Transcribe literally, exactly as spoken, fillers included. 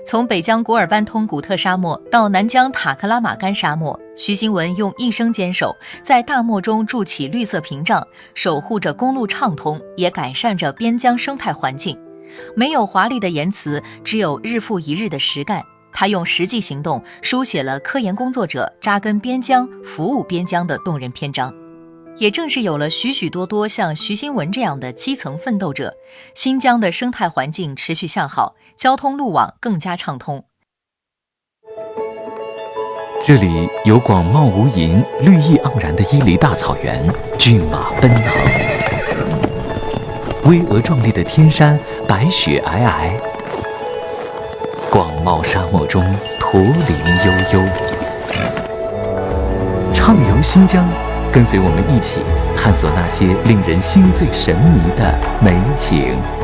从北疆古尔班通古特沙漠到南疆塔克拉玛干沙漠，徐新文用一生坚守，在大漠中筑起绿色屏障，守护着公路畅通，也改善着边疆生态环境。没有华丽的言辞，只有日复一日的实干。他用实际行动书写了科研工作者扎根边疆、服务边疆的动人篇章。也正是有了许许多多像徐新文这样的基层奋斗者，新疆的生态环境持续向好，交通路网更加畅通。 这里有广袤无垠、绿意盎然的伊犁大草原，骏马奔腾；巍峨壮丽的天山，白雪皑皑；广袤沙漠中，驼铃悠悠。畅游新疆，跟随我们一起探索那些令人心醉神迷的美景。